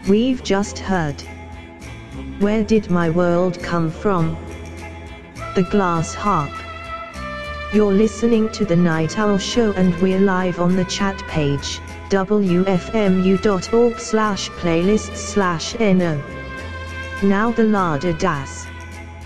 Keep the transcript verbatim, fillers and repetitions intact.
We've just heard Where Did My World Come From? The Glass Harp. You're listening to The Night Owl Show and we're live on the chat page, w f m u dot org slash playlists slash no. Now the Larder Das.